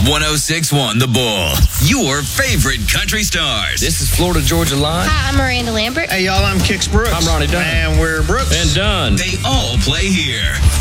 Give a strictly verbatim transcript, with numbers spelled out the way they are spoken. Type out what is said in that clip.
one oh six point one The Bull, your favorite country stars. This is Florida Georgia Line. Hi, I'm Miranda Lambert. Hey, y'all, I'm Kix Brooks. I'm Ronnie Dunn. And we're Brooks. And Dunn. They all play here.